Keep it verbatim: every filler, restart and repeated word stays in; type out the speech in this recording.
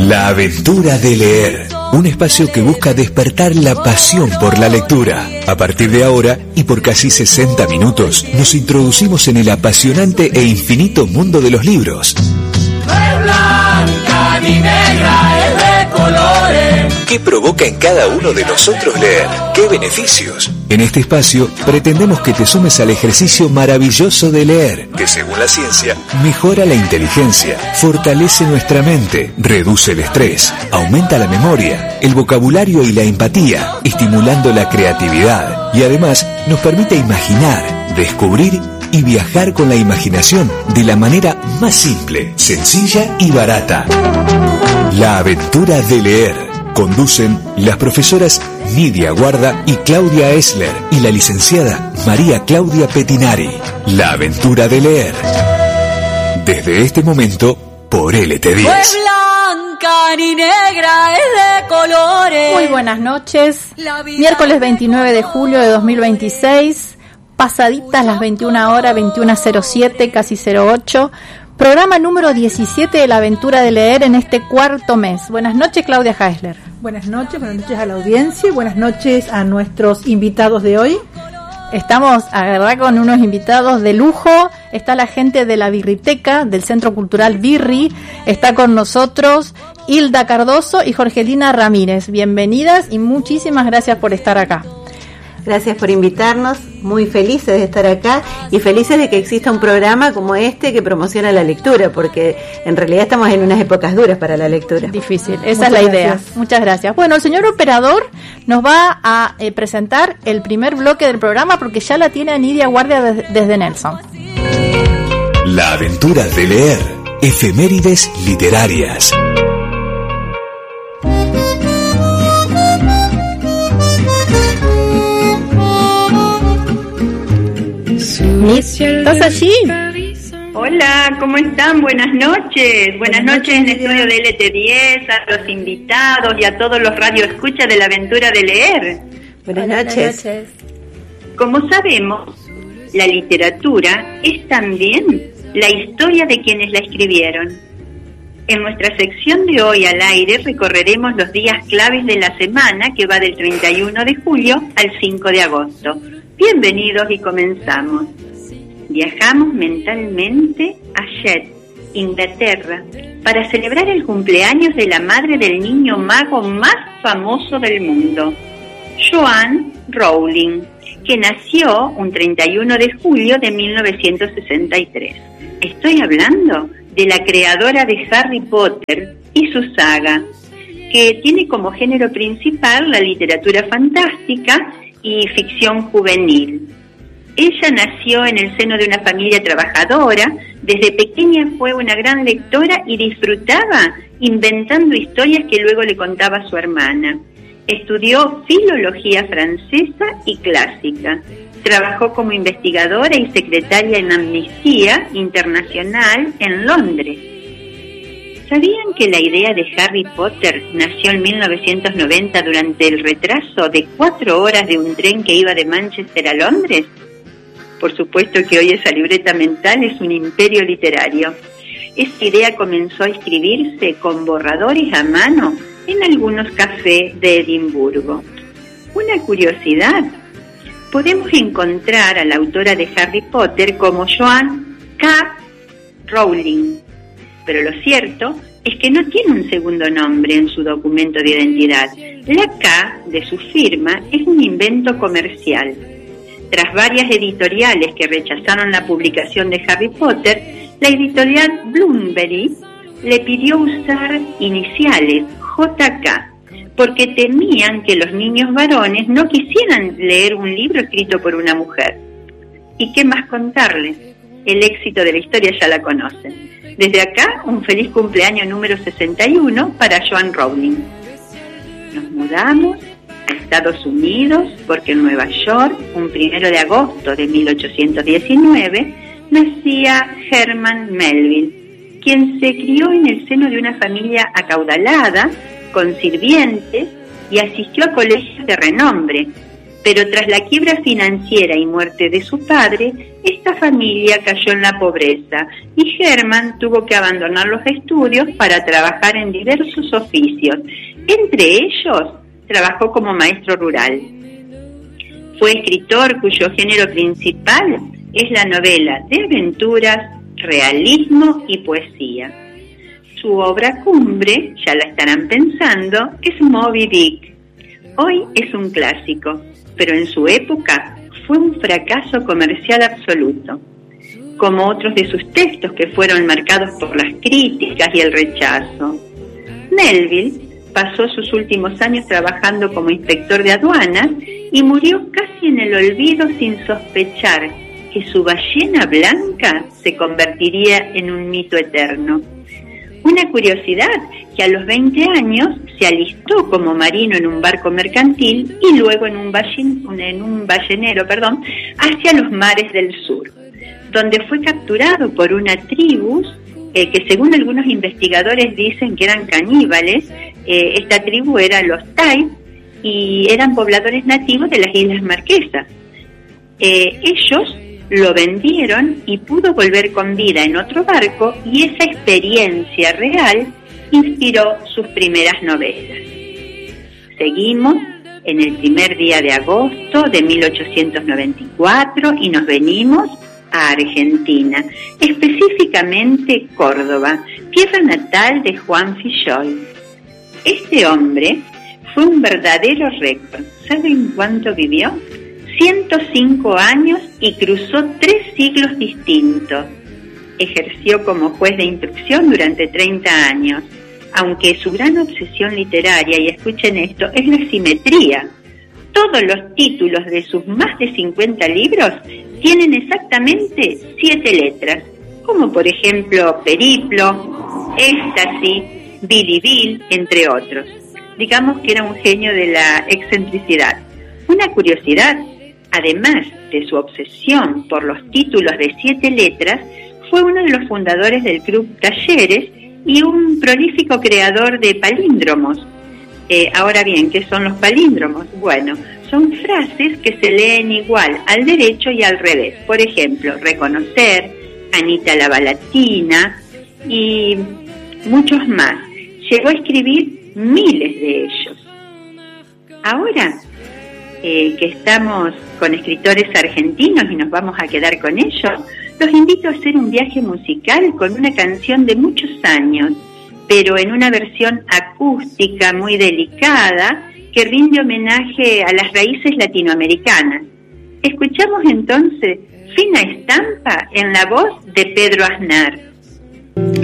La aventura de leer, un espacio que busca despertar la pasión por la lectura. A partir de ahora, y por casi sesenta minutos, nos introducimos en el apasionante e infinito mundo de los libros. No es blanca ni negra, es de colores. ¿Qué provoca en cada uno de nosotros leer? ¿Qué beneficios? En este espacio pretendemos que te sumes al ejercicio maravilloso de leer, que según la ciencia mejora la inteligencia, fortalece nuestra mente, reduce el estrés, aumenta la memoria, el vocabulario y la empatía, estimulando la creatividad y además nos permite imaginar, descubrir y viajar con la imaginación de la manera más simple, sencilla y barata. La aventura de leer. Conducen las profesoras Nidia Guarda y Claudia Esler y la licenciada María Claudia Petinari. La aventura de leer. Desde este momento, por L T diez. No es blanca ni negra, es de colores. Muy buenas noches. Miércoles veintinueve de julio de dos mil veintiséis. Pasaditas las veintiuna horas, veintiuno cero siete, casi cero ocho. Programa número diecisiete de la aventura de leer en este cuarto mes. Buenas noches, Claudia Haesler. Buenas noches, buenas noches a la audiencia y buenas noches a nuestros invitados de hoy. Estamos, a verdad, con unos invitados de lujo. Está la gente de la Birriteca, del Centro Cultural Birri. Está con nosotros Hilda Cardoso y Jorgelina Ramírez. Bienvenidas y muchísimas gracias por estar acá. Gracias por invitarnos, muy felices de estar acá y felices de que exista un programa como este que promociona la lectura, porque en realidad estamos en unas épocas duras para la lectura. Difícil, esa Muchas es la gracias. idea. Muchas gracias. Bueno, el señor operador nos va a eh, presentar el primer bloque del programa porque ya la tiene Nidia Guardia de- desde Nelson. La aventura de leer. Efemérides literarias. ¿Estás allí? Hola, ¿cómo están? Buenas noches. Buenas noches en el estudio de L T diez, a los invitados y a todos los radioescuchas de la aventura de leer. Buenas noches. Como sabemos, la literatura es también la historia de quienes la escribieron. En nuestra sección de hoy al aire recorreremos los días claves de la semana que va del treinta y uno de julio al cinco de agosto. Bienvenidos y comenzamos. Viajamos mentalmente a Sheffield, Inglaterra, para celebrar el cumpleaños de la madre del niño mago más famoso del mundo, Joanne Rowling, que nació un treinta y uno de julio de mil novecientos sesenta y tres. Estoy hablando de la creadora de Harry Potter y su saga, que tiene como género principal la literatura fantástica y ficción juvenil. Ella nació en el seno de una familia trabajadora, desde pequeña fue una gran lectora y disfrutaba inventando historias que luego le contaba a su hermana. Estudió filología francesa y clásica. Trabajó como investigadora y secretaria en Amnistía Internacional en Londres. ¿Sabían que la idea de Harry Potter nació en mil novecientos noventa durante el retraso de cuatro horas de un tren que iba de Manchester a Londres? Por supuesto que hoy esa libreta mental es un imperio literario. Esa idea comenzó a escribirse con borradores a mano en algunos cafés de Edimburgo. Una curiosidad, podemos encontrar a la autora de Harry Potter como Joanne K. Rowling, pero lo cierto es que no tiene un segundo nombre en su documento de identidad. La K de su firma es un invento comercial. Tras varias editoriales que rechazaron la publicación de Harry Potter, la editorial Bloomsbury le pidió usar iniciales J K, porque temían que los niños varones no quisieran leer un libro escrito por una mujer. ¿Y qué más contarles? El éxito de la historia ya la conocen. Desde acá, un feliz cumpleaños número sesenta y uno para Joanne Rowling. Nos mudamos a Estados Unidos porque en Nueva York, un primero de agosto de mil ochocientos diecinueve, nacía Herman Melville, quien se crió en el seno de una familia acaudalada, con sirvientes, y asistió a colegios de renombre, pero tras la quiebra financiera y muerte de su padre, esta familia cayó en la pobreza y Hermann tuvo que abandonar los estudios para trabajar en diversos oficios. Entre ellos, trabajó como maestro rural. Fue escritor cuyo género principal es la novela de aventuras, realismo y poesía. Su obra cumbre, ya la estarán pensando, es Moby Dick. Hoy es un clásico, pero en su época fue un fracaso comercial absoluto, como otros de sus textos que fueron marcados por las críticas y el rechazo. Melville pasó sus últimos años trabajando como inspector de aduanas y murió casi en el olvido sin sospechar que su ballena blanca se convertiría en un mito eterno. Una curiosidad, que a los veinte años se alistó como marino en un barco mercantil y luego en un, ballen, en un ballenero perdón, hacia los mares del sur, donde fue capturado por una tribu eh, que según algunos investigadores dicen que eran caníbales. Eh, esta tribu era los Tai y eran pobladores nativos de las Islas Marquesas. Eh, ellos lo vendieron y pudo volver con vida en otro barco, y esa experiencia real inspiró sus primeras novelas. Seguimos en el primer día de agosto de mil ochocientos noventa y cuatro y nos venimos a Argentina, específicamente Córdoba, tierra natal de Juan Filloy. Este hombre fue un verdadero récord. ¿Saben cuánto vivió? ciento cinco años y cruzó tres siglos distintos. Ejerció como juez de instrucción durante treinta años, aunque su gran obsesión literaria, y escuchen esto, es la simetría. Todos los títulos de sus más de cincuenta libros tienen exactamente siete letras, como por ejemplo Periplo, Éxtasis, Billy Bill, entre otros. Digamos que era un genio de la excentricidad. Una curiosidad: además de su obsesión por los títulos de siete letras, fue uno de los fundadores del Club Talleres y un prolífico creador de palíndromos. Eh, ahora bien, ¿qué son los palíndromos? Bueno, son frases que se leen igual al derecho y al revés. Por ejemplo, reconocer, Anita la Balatina y muchos más. Llegó a escribir miles de ellos. Ahora Eh, que estamos con escritores argentinos y nos vamos a quedar con ellos, los invito a hacer un viaje musical con una canción de muchos años, pero en una versión acústica muy delicada que rinde homenaje a las raíces latinoamericanas. Escuchamos entonces Fina Estampa en la voz de Pedro Aznar.